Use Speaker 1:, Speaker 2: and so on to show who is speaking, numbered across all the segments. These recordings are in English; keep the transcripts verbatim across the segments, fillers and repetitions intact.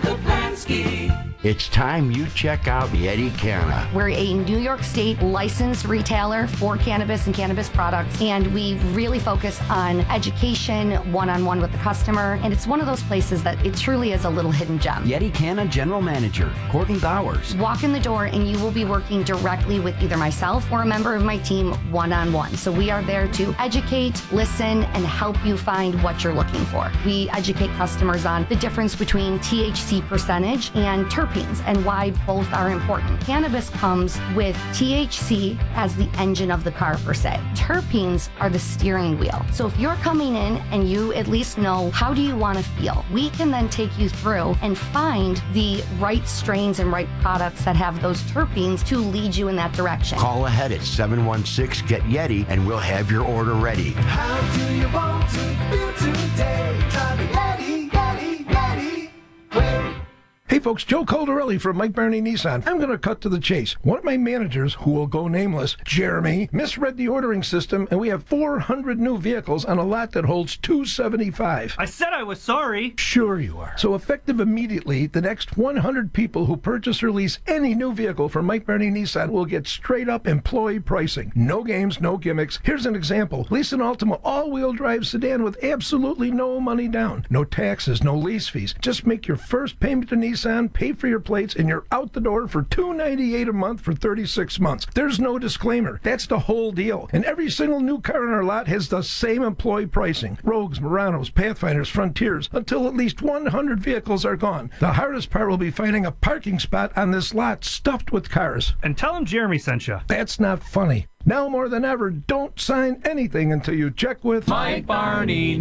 Speaker 1: Kaplansky.
Speaker 2: It's time you check out Yeti Canna.
Speaker 3: We're a New York State licensed retailer for cannabis and cannabis products, and we really focus on education, one-on-one with the customer, and it's one of those places that it truly is a little hidden gem.
Speaker 4: Yeti Canna General Manager, Courtney Bowers.
Speaker 3: Walk in the door and you will be working directly with either myself or a member of my team one-on-one. So we are there to educate, listen, and help you find what you're looking for. We educate customers on the difference between T H C percentage and terpenes and why both are important. Cannabis comes with T H C as the engine of the car per se. Terpenes are the steering wheel. So if you're coming in and you at least know how do you want to feel, we can then take you through and find the right strains and right products that have those terpenes to lead you in that direction.
Speaker 2: Call ahead at seven one six get Yeti and we'll have your order ready.
Speaker 1: How do you want to feel today? Drive a Yeti, Yeti, Yeti. Wait.
Speaker 5: Hey folks, Joe Caldarelli from Mike Barney Nissan. I'm going to cut to the chase. One of my managers, who will go nameless, Jeremy, misread the ordering system, and we have four hundred new vehicles on a lot that holds two hundred seventy-five.
Speaker 6: I said I was sorry.
Speaker 5: Sure you are. So effective immediately, the next one hundred people who purchase or lease any new vehicle from Mike Barney Nissan will get straight-up employee pricing. No games, no gimmicks. Here's an example. Lease an Altima all-wheel drive sedan with absolutely no money down. No taxes, no lease fees. Just make your first payment to Nissan, pay for your plates, and you're out the door for two hundred ninety-eight dollars a month for thirty-six months. There's no disclaimer. That's the whole deal. And every single new car in our lot has the same employee pricing. Rogues, Muranos, Pathfinders, Frontiers, until at least one hundred vehicles are gone. The hardest part will be finding a parking spot on this lot stuffed with cars.
Speaker 6: And tell him Jeremy sent you.
Speaker 5: That's not funny. Now more than ever, don't sign anything until you check with
Speaker 1: Mike Barney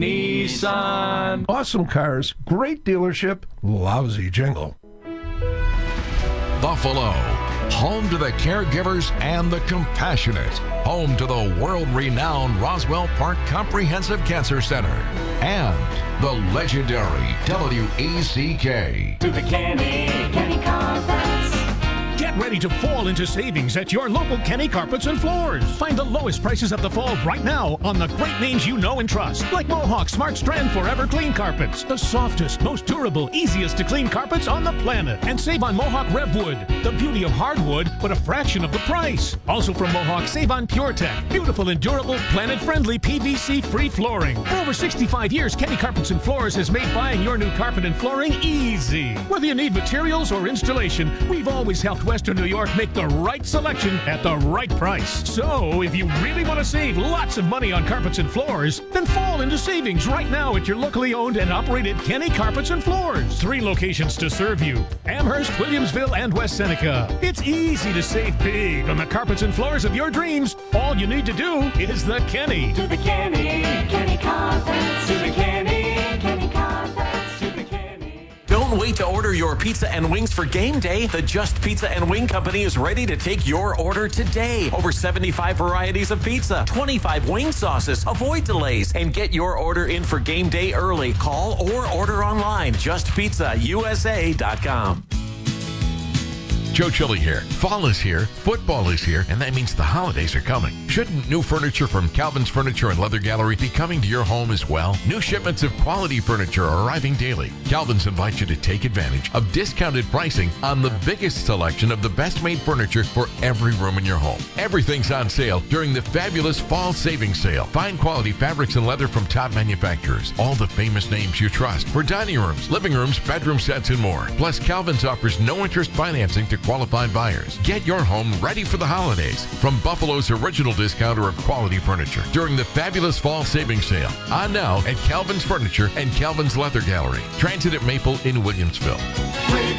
Speaker 1: Nissan.
Speaker 5: Awesome cars, great dealership, lousy jingle.
Speaker 7: Buffalo, home to the caregivers and the compassionate, home to the world-renowned Roswell Park Comprehensive Cancer Center, and the legendary W E C K.
Speaker 1: To the Kenny, Kenny Carpets.
Speaker 8: Get ready to fall into savings at your local Kenny Carpets and Floors. Find the lowest prices of the fall right now on the great names you know and trust, like Mohawk Smart Strand Forever Clean Carpets, the softest, most durable, easiest to clean carpets on the planet. And save on Mohawk Revwood, the beauty of hardwood, but a fraction of the price. Also from Mohawk, save on PureTech, beautiful and durable, planet-friendly P V C-free flooring. For over sixty-five years, Kenny Carpets and Floors has made buying your new carpet and flooring easy. Whether you need materials or installation, we've always helped Western New York make the right selection at the right price. So, if you really want to save lots of money on carpets and floors, then fall into savings right now at your locally owned and operated Kenny Carpets and Floors. Three locations to serve you: Amherst, Williamsville, and West Seneca. It's easy to save big on the carpets and floors of your dreams. All you need to do is the Kenny.
Speaker 1: To the Kenny, Kenny Carpets. To the Kenny, Kenny Carpets. To the Kenny.
Speaker 9: Don't wait to order your pizza and wings for game day. The Just Pizza and Wing Company is ready to take your order today. Over seventy-five varieties of pizza, twenty-five wing sauces. Avoid delays and get your order in for game day early. Call or order online. just pizza U S A dot com.
Speaker 7: Joe Chili here. Fall is here, football is here, and that means the holidays are coming. Shouldn't new furniture from Calvin's Furniture and Leather Gallery be coming to your home as well? New shipments of quality furniture are arriving daily. Calvin's invites you to take advantage of discounted pricing on the biggest selection of the best-made furniture for every room in your home. Everything's on sale during the fabulous fall savings sale. Find quality fabrics and leather from top manufacturers. All the famous names you trust for dining rooms, living rooms, bedroom sets, and more. Plus, Calvin's offers no-interest financing to qualified buyers. Get your home ready for the holidays from Buffalo's original discounter of quality furniture during the fabulous fall savings sale. On now at Calvin's Furniture and Calvin's Leather Gallery. Transit at Maple in Williamsville.
Speaker 1: With